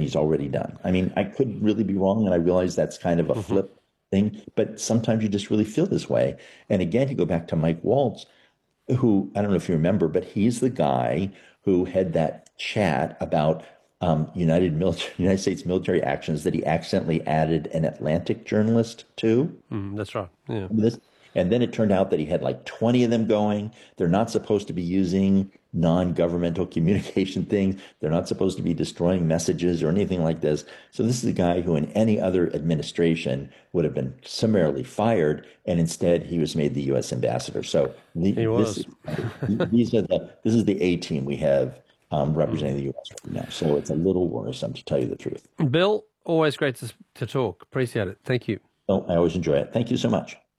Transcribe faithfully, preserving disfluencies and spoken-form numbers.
he's already done. I mean, I could really be wrong, and I realize that's kind of a Hmm. flip thing, but sometimes you just really feel this way. And again, you go back to Mike Waltz, who I don't know if you remember, but he's the guy who had that chat about um, United military, United States military actions that he accidentally added an Atlantic journalist to. Mm, that's right. Yeah. This, and then it turned out that he had like twenty of them going. They're not supposed to be using non-governmental communication things. They're not supposed to be destroying messages or anything like this. So this is a guy who in any other administration would have been summarily fired, and instead he was made the U S ambassador. So the, He this was. is these are the this is the A team we have um, Mm. representing the U S right now. So it's a little worrisome to tell you the truth. Bill, always great to, to talk. Appreciate it. Thank you. So I always enjoy it. Thank you so much.